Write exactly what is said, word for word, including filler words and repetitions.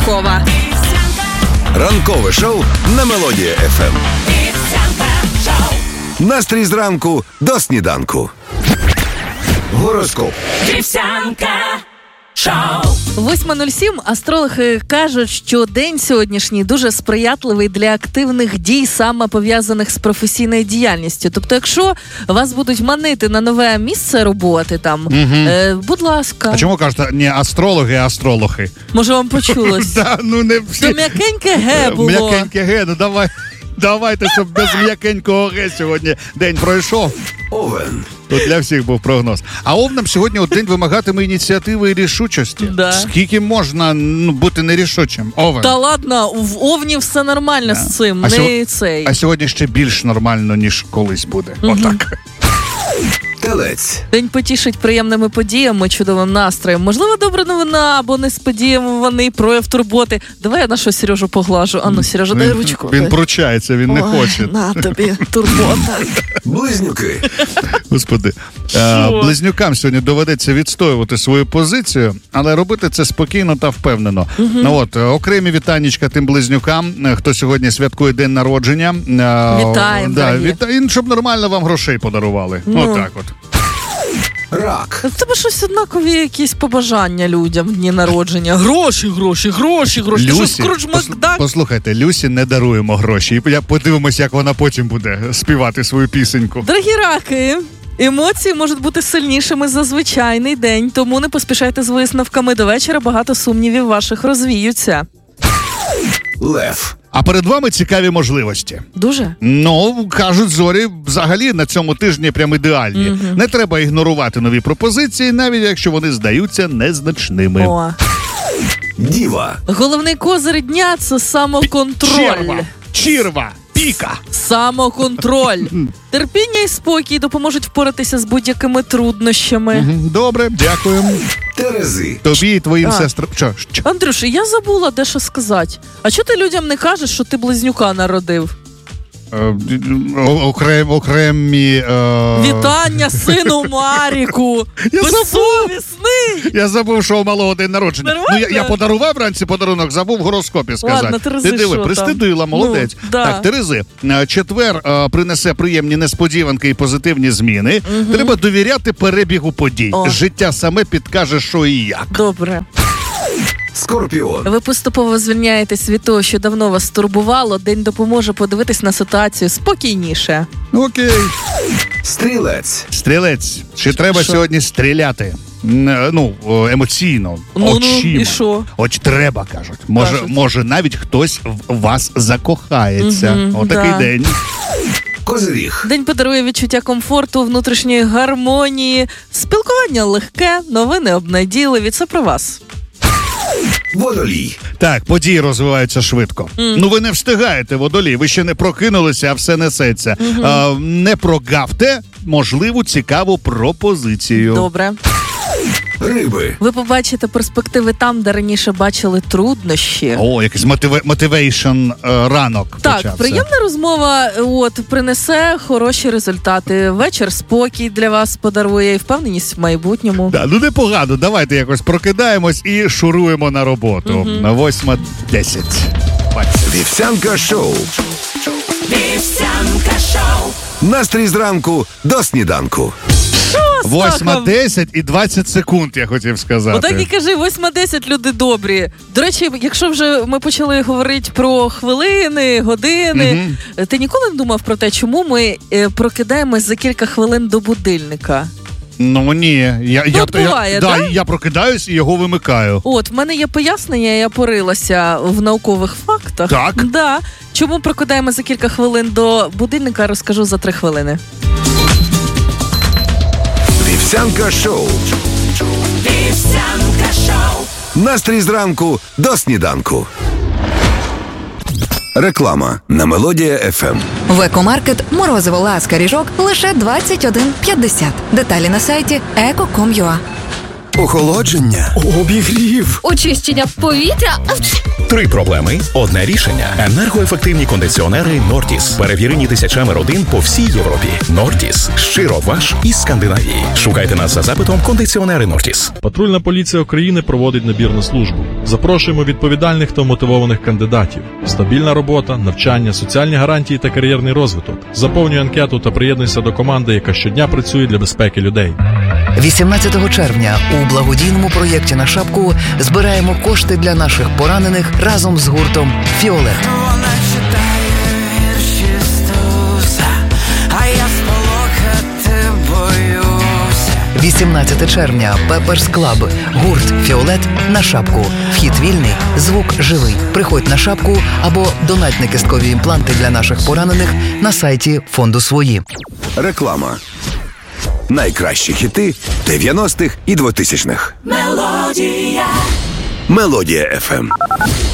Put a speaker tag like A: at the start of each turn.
A: ранкова.
B: Ранкове шоу на Мелодія еф ем. Настрій зранку до сніданку. Гороскоп.
C: Вівсянка шоу.
A: восьма нуль сім. Астрологи кажуть, що день сьогоднішній дуже сприятливий для активних дій, саме пов'язаних з професійною діяльністю. Тобто, якщо вас будуть манити на нове місце роботи, там,
D: угу.
A: е, будь ласка.
D: А чому кажете, не астрологи, а астрологи?
A: Може, вам почулось?
D: Да, ну не всі.
A: То м'якеньке ге було.
D: М'якеньке ге, ну давай. Давайте, щоб без м'якенького ге сьогодні день пройшов.
B: Овен.
D: Тут для всіх був прогноз. А овнам сьогодні от день вимагатиме ініціативи і рішучості.
A: Да.
D: Скільки можна ну, бути нерішучим? Овен.
A: Та ладно, в Овні все нормально
D: Да.
A: з цим,
D: А
A: не
D: сьо-
A: цей.
D: А сьогодні ще більш нормально, ніж колись буде.
A: Мгм.
D: Отак.
B: Телець.
A: День потішить приємними подіями, чудовим настроєм. Можливо, добра новина або несподіваний прояв турботи. Давай я нашого Сережу поглажу. Ану, Сережа, дай ручку.
D: Він пручається, він не
A: Ой,
D: хоче.
A: на тобі, турбота.
B: Близнюки.
D: Господи. Е, близнюкам сьогодні доведеться відстоювати свою позицію, але робити це спокійно та впевнено. Угу. Ну от, окремі вітаннячка тим близнюкам, хто сьогодні святкує день народження. Е,
A: Вітаємо,
D: да,
A: дорогі.
D: віта... щоб нормально вам грошей подарували.
A: Ну.
D: Отак от.
B: Рак.
A: В тебе щось однакові якісь побажання людям в дні народження. Гроші, гроші, гроші, гроші. Ти що, Скрудж
D: пос-
A: Макдак?
D: послухайте, Люсі не даруємо гроші. І я подивимось, як вона потім буде співати свою пісеньку.
A: Дорогі раки, емоції можуть бути сильнішими за звичайний день, тому не поспішайте з висновками. До вечора багато сумнівів ваших розвіються.
B: Лев.
D: А перед вами цікаві можливості.
A: Дуже?
D: Ну, кажуть, зорі взагалі на цьому тижні прям ідеальні.
A: Мгм.
D: Не треба ігнорувати нові пропозиції, навіть якщо вони здаються незначними.
A: О.
B: Діва.
A: Головний козир дня – це самоконтроль.
D: Черва, чірва, піка.
A: Самоконтроль. Терпіння і спокій допоможуть впоратися з будь-якими труднощами.
D: Мгм, добре, дякуємо.
B: Терези.
D: Тобі і твоїм
A: А.
D: сестрам. Що, що?
A: Андрюша, я забула дещо сказати. А чого ти людям не кажеш, що ти близнюка народив?
D: Е, о- окрем, окремі... Е...
A: Вітання сину Маріку!
D: Я
A: Безсовісний!
D: Я забув, що у малого день народження.
A: Нормально?
D: Ну, я, я подарував вранці подарунок, забув в гороскопі сказати.
A: Ладно, Терези,
D: Ти диви,
A: що
D: пристидила,
A: там?
D: молодець.
A: Ну, да.
D: Так, Терези, е, четвер е, принесе приємні несподіванки і позитивні зміни.
A: Мгм.
D: Треба довіряти перебігу подій.
A: О.
D: Життя саме підкаже, що і як.
A: Добре.
B: Скорпіон.
A: Ви поступово звільняєтесь від того, що давно вас турбувало. День допоможе подивитись на ситуацію спокійніше.
D: Окей.
B: Стрілець.
D: Стрілець. Чи треба
A: Що?
D: сьогодні стріляти? М, е, Ну, о, емоційно,
A: Ну, ну,
D: очима.
A: і що?
D: От треба, кажуть. Може,
A: Кажуть.
D: може навіть хтось в вас закохається.
A: Мгм,
D: Отакий
A: да.
D: день.
B: Козиріг.
A: День подарує відчуття комфорту, внутрішньої гармонії, спілкування легке, новини обнадійливі. Це про вас.
B: Водолій.
D: Так, події розвиваються швидко.
A: Мгм.
D: Ну ви не встигаєте, водолій. Ви ще не прокинулися, а все несеться. А, не прогавте можливу цікаву пропозицію.
A: Добре.
B: Риби.
A: Ви побачите перспективи там, де раніше бачили труднощі.
D: О, якийсь мотиве, мотивейшн е, ранок
A: Так,
D: почався.
A: приємна розмова от принесе хороші результати. Вечір спокій для вас подарує і впевненість в майбутньому.
D: Да, ну непогано. Давайте якось прокидаємось і шуруємо на роботу. На восьма десять.
B: Вівсянка шоу.
C: Вівсянка шоу.
B: Настрій зранку до сніданку.
D: Восьма десять і двадцять секунд, я хотів сказати.
A: Отак і кажи, восьма десять, люди добрі. До речі, якщо вже ми почали говорити про хвилини, години, ти ніколи не думав про те, чому ми е, прокидаємось за кілька хвилин до будильника?
D: Ну ні, я, я,
A: Ну, от
D: я,
A: буває,
D: я,
A: да?
D: да, я прокидаюсь і його вимикаю.
A: От, в мене є пояснення, я порилася в наукових фактах.
D: Так?
A: Да. Чому прокидаємо за кілька хвилин до будильника, розкажу за три хвилини.
B: Вівсянка шоу.
C: Вівсянка шоу.
B: Настрій зранку до сніданку. Реклама на Мелодія еф ем.
E: В Екомаркет морозиво ласка ріжок лише двадцять один п'ятдесят. Деталі на сайті еко крапка ком крапка ю а.
B: охолодження, обігрів.
F: Очищення повітря.
G: Три проблеми – одне рішення. Енергоефективні кондиціонери «Нортіс». Перевірені тисячами родин по всій Європі. «Нортіс» – щиро ваш із Скандинавії. Шукайте нас за запитом «Кондиціонери Нортіс».
H: Патрульна поліція України проводить набір на службу. Запрошуємо відповідальних та мотивованих кандидатів. Стабільна робота, навчання, соціальні гарантії та кар'єрний розвиток. Заповнюй анкету та приєднуйся до команди, яка щодня працює для безпеки людей.
I: вісімнадцятого червня у благодійному проєкті «На шапку» збираємо кошти для наших поранених разом з гуртом «Фіолет». вісімнадцятого червня Пеперс Клаб. Гурт «Фіолет» на шапку. Вхід вільний, звук живий. Приходь на шапку або донать на кісткові імпланти для наших поранених на сайті фонду «Свої».
B: Реклама. Найкращі хіти дев'яностих і двотисячних.
C: Мелодія.
B: Мелодія еф ем.